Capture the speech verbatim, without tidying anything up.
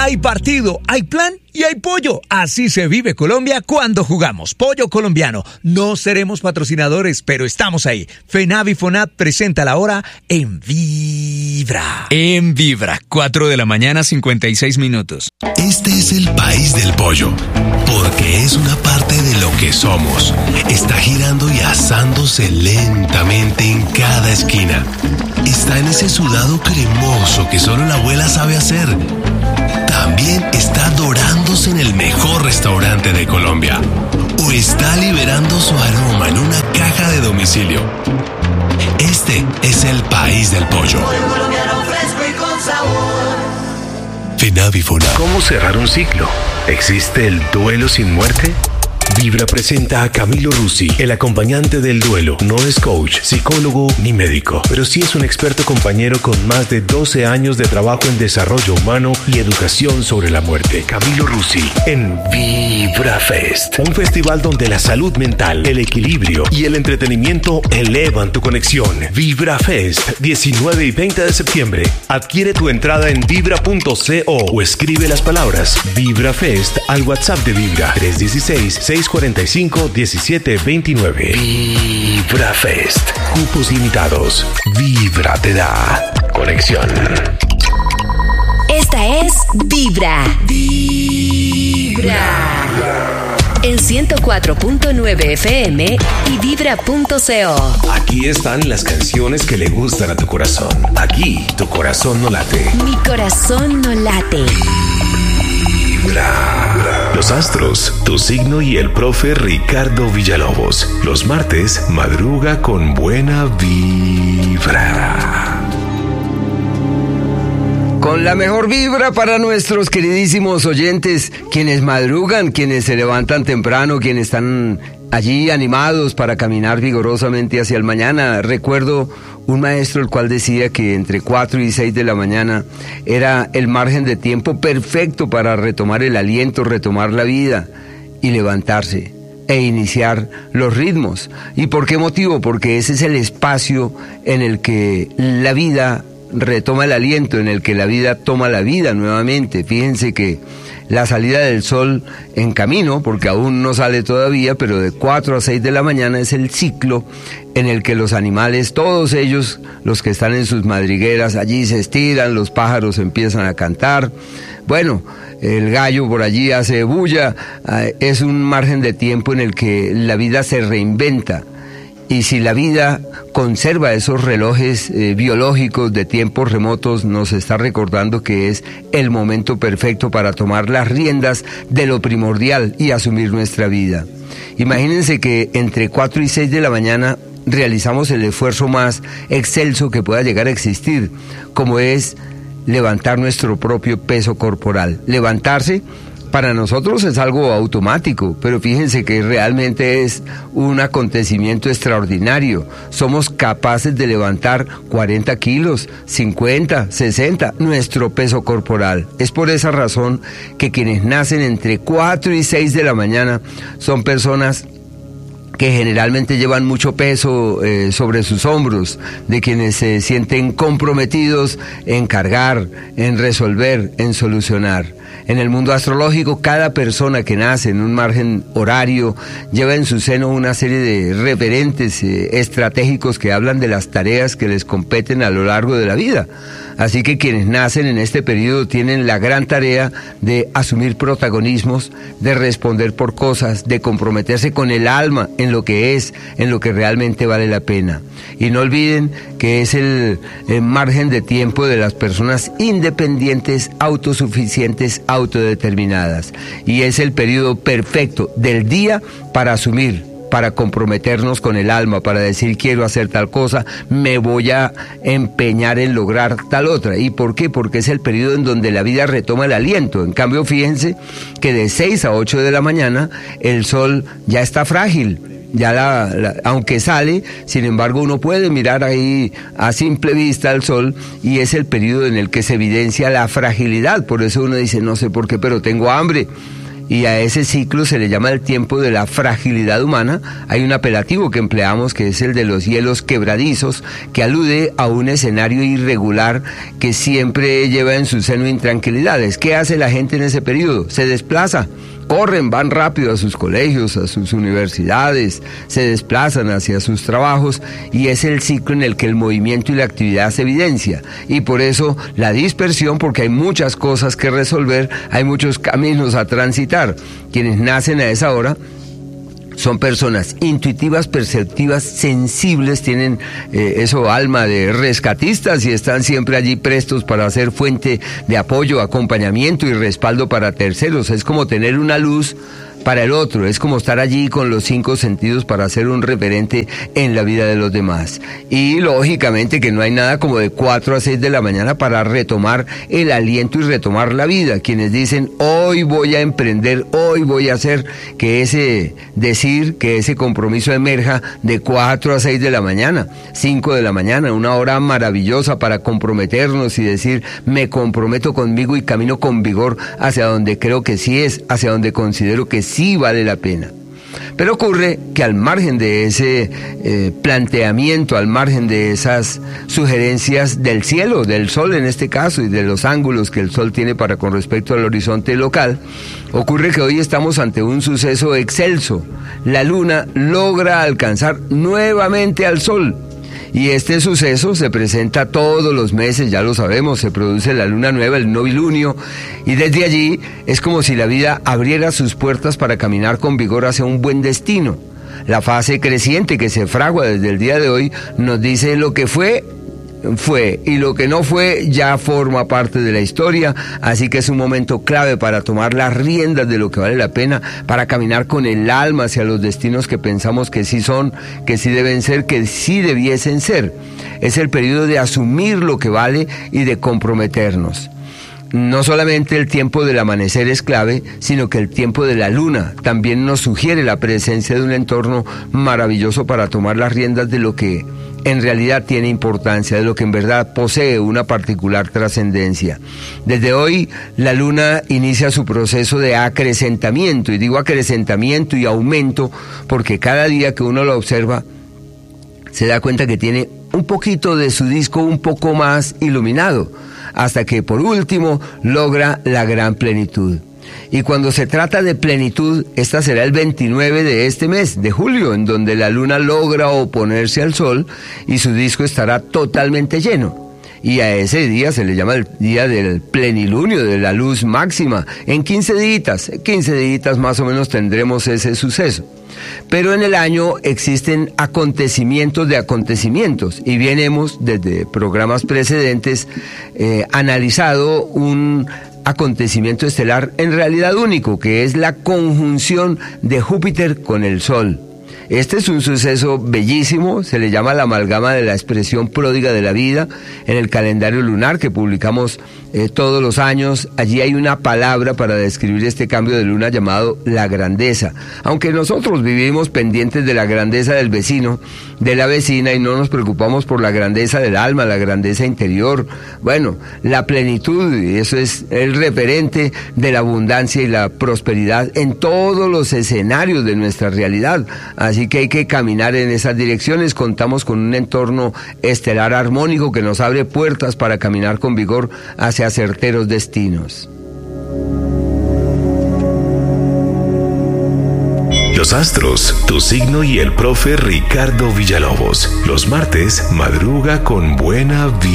Hay partido, hay plan y hay pollo. Así se vive Colombia cuando jugamos. Pollo colombiano. No seremos patrocinadores, pero estamos ahí. FENAVI FONAT presenta la hora en Vibra. En Vibra, cuatro de la mañana, cincuenta y seis minutos. Este es el país del pollo, porque es una parte de lo que somos. Está girando y asándose lentamente en cada esquina. Está en ese sudado cremoso que solo la abuela sabe hacer. También está dorándose en el mejor restaurante de Colombia. O está liberando su aroma en una caja de domicilio. Este es el país del pollo. Pollo colombiano fresco y con sabor. FENAVI FONAT. ¿Cómo cerrar un ciclo? ¿Existe el duelo sin muerte? Vibra presenta a Camilo Rusi, el acompañante del duelo. No es coach, psicólogo ni médico, pero sí es un experto compañero con más de doce años de trabajo en desarrollo humano y educación sobre la muerte. Camilo Rusi en Vibra Fest, un festival donde la salud mental, el equilibrio y el entretenimiento elevan tu conexión. Vibra Fest, diecinueve y veinte de septiembre. Adquiere tu entrada en vibra punto co o escribe las palabras Vibra Fest al WhatsApp de Vibra tres uno seis, seis cuatro cinco, uno siete dos nueve. Vibra Fest. Cupos limitados. Vibra te da conexión. Esta es Vibra. Vibra. En ciento cuatro punto nueve F M y vibra punto co. Aquí están las canciones que le gustan a tu corazón. Aquí tu corazón no late. Mi corazón no late. Vibra. Los astros, tu signo y el profe Ricardo Villalobos. Los martes, madruga con buena vibra. Con la mejor vibra para nuestros queridísimos oyentes, quienes madrugan, quienes se levantan temprano, quienes están allí animados para caminar vigorosamente hacia el mañana. Recuerdo un maestro el cual decía que entre cuatro y seis de la mañana era el margen de tiempo perfecto para retomar el aliento, retomar la vida y levantarse e iniciar los ritmos. ¿Y por qué motivo? Porque ese es el espacio en el que la vida retoma el aliento, en el que la vida toma la vida nuevamente. Fíjense que la salida del sol en camino, porque aún no sale todavía, pero de cuatro a seis de la mañana es el ciclo en el que los animales, todos ellos, los que están en sus madrigueras, allí se estiran, los pájaros empiezan a cantar. Bueno, el gallo por allí hace bulla. Es un margen de tiempo en el que la vida se reinventa. Y si la vida conserva esos relojes eh, biológicos de tiempos remotos, nos está recordando que es el momento perfecto para tomar las riendas de lo primordial y asumir nuestra vida. Imagínense que entre cuatro y seis de la mañana realizamos el esfuerzo más excelso que pueda llegar a existir, como es levantar nuestro propio peso corporal. Levantarse para nosotros es algo automático, pero fíjense que realmente es un acontecimiento extraordinario. Somos capaces de levantar cuarenta kilos, cincuenta, sesenta, nuestro peso corporal. Es por esa razón que quienes nacen entre cuatro y seis de la mañana son personas que generalmente llevan mucho peso eh, sobre sus hombros, de quienes se sienten comprometidos en cargar, en resolver, en solucionar. En el mundo astrológico, cada persona que nace en un margen horario lleva en su seno una serie de referentes eh, estratégicos que hablan de las tareas que les competen a lo largo de la vida. Así que quienes nacen en este periodo tienen la gran tarea de asumir protagonismos, de responder por cosas, de comprometerse con el alma en lo que es, en lo que realmente vale la pena. Y no olviden que es el, el margen de tiempo de las personas independientes, autosuficientes, autodeterminadas. Y es el periodo perfecto del día para asumir, para comprometernos con el alma, para decir quiero hacer tal cosa, me voy a empeñar en lograr tal otra. ¿Y por qué? Porque es el periodo en donde la vida retoma el aliento. En cambio, fíjense que de seis a ocho de la mañana el sol ya está frágil. Ya la, la, aunque sale, sin embargo uno puede mirar ahí a simple vista al sol y es el periodo en el que se evidencia la fragilidad. Por eso uno dice, no sé por qué, pero tengo hambre. y a ese ciclo se le llama el tiempo de la fragilidad humana. Hay un apelativo que empleamos que es el de los hielos quebradizos, que alude a un escenario irregular que siempre lleva en su seno intranquilidades. ¿Qué hace la gente en ese periodo? Se desplaza. Corren, van rápido a sus colegios, a sus universidades, se desplazan hacia sus trabajos y es el ciclo en el que el movimiento y la actividad se evidencia. Y por eso la dispersión, porque hay muchas cosas que resolver, hay muchos caminos a transitar. Quienes nacen a esa hora son personas intuitivas, perceptivas, sensibles, tienen eh, eso alma de rescatistas y están siempre allí prestos para ser fuente de apoyo, acompañamiento y respaldo para terceros. Es como tener una luz para el otro, es como estar allí con los cinco sentidos para ser un referente en la vida de los demás. Y lógicamente que no hay nada como de cuatro a seis de la mañana para retomar el aliento y retomar la vida. Quienes dicen, hoy voy a emprender, hoy voy a hacer, que ese decir, que ese compromiso emerja de cuatro a seis de la mañana, cinco de la mañana, una hora maravillosa para comprometernos y decir, me comprometo conmigo y camino con vigor hacia donde creo que sí es, hacia donde considero que sí vale la pena. Pero ocurre que al margen de ese eh, planteamiento, al margen de esas sugerencias del cielo, del sol en este caso, y de los ángulos que el sol tiene para con respecto al horizonte local, ocurre que hoy estamos ante un suceso excelso. La luna logra alcanzar nuevamente al sol. Y este suceso se presenta todos los meses, ya lo sabemos, se produce la luna nueva, el novilunio, y desde allí es como si la vida abriera sus puertas para caminar con vigor hacia un buen destino. La fase creciente que se fragua desde el día de hoy nos dice lo que fue, fue, y lo que no fue ya forma parte de la historia, así que es un momento clave para tomar las riendas de lo que vale la pena, para caminar con el alma hacia los destinos que pensamos que sí son, que sí deben ser, que sí debiesen ser. Es el periodo de asumir lo que vale y de comprometernos. No solamente el tiempo del amanecer es clave, sino que el tiempo de la luna también nos sugiere la presencia de un entorno maravilloso para tomar las riendas de lo que en realidad tiene importancia, de lo que en verdad posee una particular trascendencia. Desde hoy la luna inicia su proceso de acrecentamiento, y digo acrecentamiento y aumento porque cada día que uno lo observa se da cuenta que tiene un poquito de su disco un poco más iluminado, hasta que por último logra la gran plenitud. Y cuando se trata de plenitud, esta será el veintinueve de este mes, de julio, en donde la luna logra oponerse al sol y su disco estará totalmente lleno. Y a ese día se le llama el día del plenilunio, de la luz máxima. En quince días, quince días más o menos tendremos ese suceso. Pero en el año existen acontecimientos de acontecimientos, y bien hemos, desde programas precedentes, eh, analizado un acontecimiento estelar en realidad único, que es la conjunción de Júpiter con el Sol. Este es un suceso bellísimo, se le llama la amalgama de la expresión pródiga de la vida en el calendario lunar que publicamos eh, todos los años. Allí hay una palabra para describir este cambio de luna llamado la grandeza. Aunque nosotros vivimos pendientes de la grandeza del vecino, de la vecina, y no nos preocupamos por la grandeza del alma, la grandeza interior. Bueno, la plenitud, eso es el referente de la abundancia y la prosperidad en todos los escenarios de nuestra realidad. Así que hay que caminar en esas direcciones. Contamos con un entorno estelar armónico que nos abre puertas para caminar con vigor hacia certeros destinos. Los astros, tu signo y el profe Ricardo Villalobos. Los martes, madruga con buena vida.